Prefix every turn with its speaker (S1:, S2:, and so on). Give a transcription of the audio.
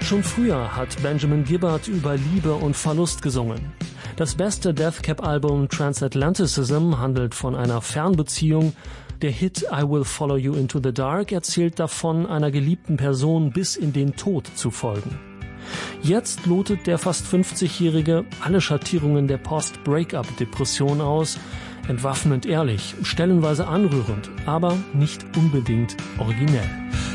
S1: Schon früher hat Benjamin Gibbard über Liebe und Verlust gesungen. Das beste Death Cab-Album Transatlanticism handelt von einer Fernbeziehung. Der Hit I Will Follow You Into the Dark erzählt davon, einer geliebten Person bis in den Tod zu folgen. Jetzt lotet der fast 50-Jährige alle Schattierungen der Post-Breakup-Depression aus, entwaffnend ehrlich, stellenweise anrührend, aber nicht unbedingt originell.